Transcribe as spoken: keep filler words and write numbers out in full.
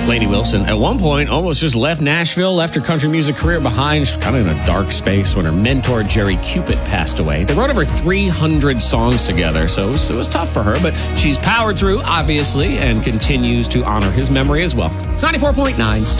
Lainey Wilson, at one point, almost just left Nashville, left her country music career behind. She's kind of in a dark space when her mentor, Jerry Cupid, passed away. They wrote over three hundred songs together, so it was, it was tough for her, but she's powered through, obviously, and continues to honor his memory as well. It's ninety-four point nine